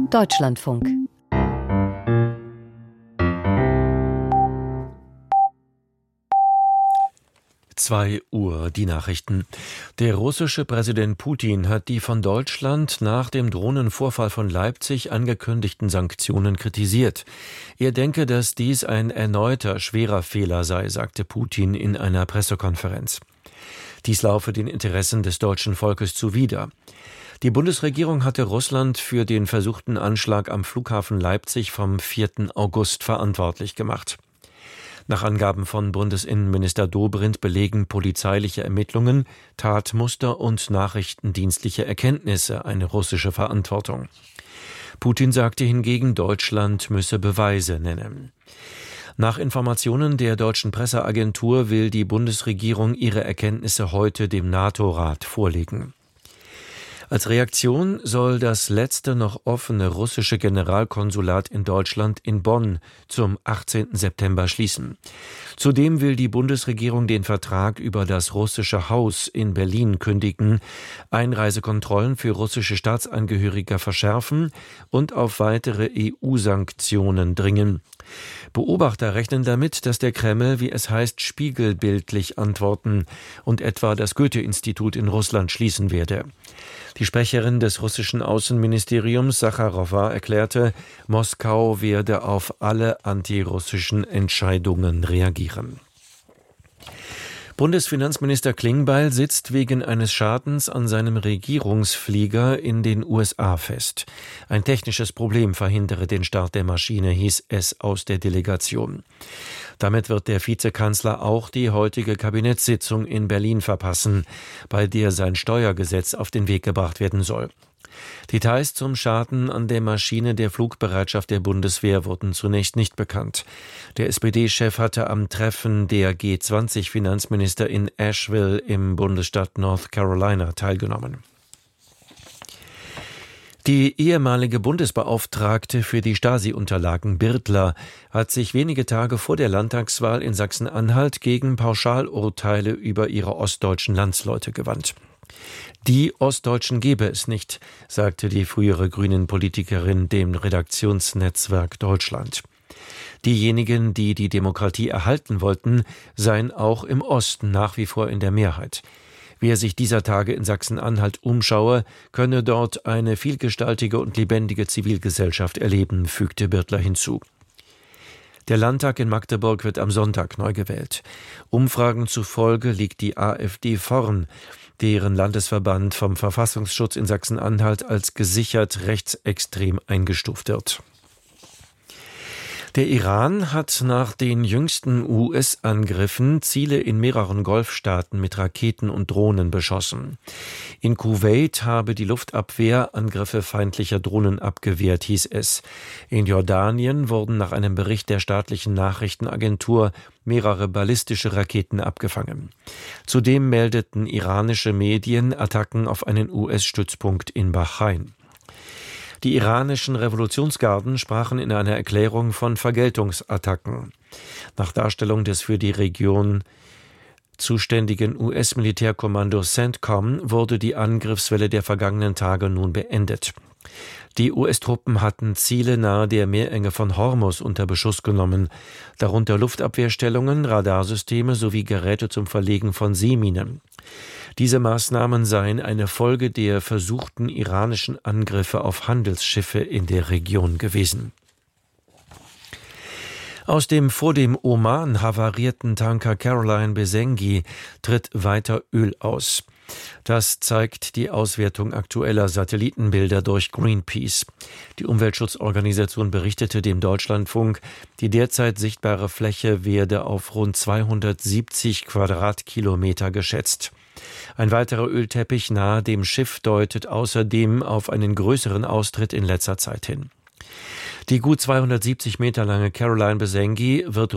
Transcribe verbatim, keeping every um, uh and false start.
Deutschlandfunk. zwei Uhr, die Nachrichten. Der russische Präsident Putin hat die von Deutschland nach dem Drohnenvorfall von Leipzig angekündigten Sanktionen kritisiert. Er denke, dass dies ein erneuter schwerer Fehler sei, sagte Putin in einer Pressekonferenz. Dies laufe den Interessen des deutschen Volkes zuwider. Die Bundesregierung hatte Russland für den versuchten Anschlag am Flughafen Leipzig vom vierten August verantwortlich gemacht. Nach Angaben von Bundesinnenminister Dobrindt belegen polizeiliche Ermittlungen, Tatmuster und nachrichtendienstliche Erkenntnisse eine russische Verantwortung. Putin sagte hingegen, Deutschland müsse Beweise nennen. Nach Informationen der deutschen Presseagentur will die Bundesregierung ihre Erkenntnisse heute dem NATO-Rat vorlegen. Als Reaktion soll das letzte noch offene russische Generalkonsulat in Deutschland in Bonn zum achtzehnten September schließen. Zudem will die Bundesregierung den Vertrag über das russische Haus in Berlin kündigen, Einreisekontrollen für russische Staatsangehörige verschärfen und auf weitere E U-Sanktionen dringen. Beobachter rechnen damit, dass der Kreml, wie es heißt, spiegelbildlich antworten und etwa das Goethe-Institut in Russland schließen werde. Die Sprecherin des russischen Außenministeriums, Sacharowa, erklärte, Moskau werde auf alle antirussischen Entscheidungen reagieren. Bundesfinanzminister Klingbeil sitzt wegen eines Schadens an seinem Regierungsflieger in den U S A fest. Ein technisches Problem verhindere den Start der Maschine, hieß es aus der Delegation. Damit wird der Vizekanzler auch die heutige Kabinettssitzung in Berlin verpassen, bei der sein Steuergesetz auf den Weg gebracht werden soll. Details zum Schaden an der Maschine der Flugbereitschaft der Bundeswehr wurden zunächst nicht bekannt. Der S P D-Chef hatte am Treffen der G zwanzig Finanzminister in Asheville im Bundesstaat North Carolina teilgenommen. Die ehemalige Bundesbeauftragte für die Stasi-Unterlagen Birtler hat sich wenige Tage vor der Landtagswahl in Sachsen-Anhalt gegen Pauschalurteile über ihre ostdeutschen Landsleute gewandt. Die Ostdeutschen gebe es nicht, sagte die frühere Grünen-Politikerin dem Redaktionsnetzwerk Deutschland. Diejenigen, die die Demokratie erhalten wollten, seien auch im Osten nach wie vor in der Mehrheit. Wer sich dieser Tage in Sachsen-Anhalt umschaue, könne dort eine vielgestaltige und lebendige Zivilgesellschaft erleben, fügte Birtler hinzu. Der Landtag in Magdeburg wird am Sonntag neu gewählt. Umfragen zufolge liegt die AfD vorn, deren Landesverband vom Verfassungsschutz in Sachsen-Anhalt als gesichert rechtsextrem eingestuft wird. Der Iran hat nach den jüngsten U S-Angriffen Ziele in mehreren Golfstaaten mit Raketen und Drohnen beschossen. In Kuwait habe die Luftabwehr Angriffe feindlicher Drohnen abgewehrt, hieß es. In Jordanien wurden nach einem Bericht der staatlichen Nachrichtenagentur mehrere ballistische Raketen abgefangen. Zudem meldeten iranische Medien Attacken auf einen U S-Stützpunkt in Bahrain. Die iranischen Revolutionsgarden sprachen in einer Erklärung von Vergeltungsattacken. Nach Darstellung des für die Region zuständigen U S-Militärkommandos CENTCOM wurde die Angriffswelle der vergangenen Tage nun beendet. Die U S-Truppen hatten Ziele nahe der Meerenge von Hormuz unter Beschuss genommen, darunter Luftabwehrstellungen, Radarsysteme sowie Geräte zum Verlegen von Seeminen. Diese Maßnahmen seien eine Folge der versuchten iranischen Angriffe auf Handelsschiffe in der Region gewesen. Aus dem vor dem Oman havarierten Tanker Caroline Besengi tritt weiter Öl aus. Das zeigt die Auswertung aktueller Satellitenbilder durch Greenpeace. Die Umweltschutzorganisation berichtete dem Deutschlandfunk, die derzeit sichtbare Fläche werde auf rund zweihundertsiebzig Quadratkilometer geschätzt. Ein weiterer Ölteppich nahe dem Schiff deutet außerdem auf einen größeren Austritt in letzter Zeit hin. Die gut zweihundertsiebzig Meter lange Caroline Besengi wird